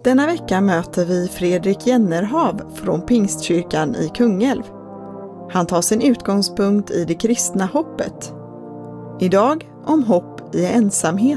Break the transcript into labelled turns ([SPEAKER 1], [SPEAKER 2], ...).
[SPEAKER 1] Denna vecka möter vi Fredrik Jennerhav från Pingstkyrkan i Kungälv. Han tar sin utgångspunkt i det kristna hoppet. Idag om hopp i ensamhet.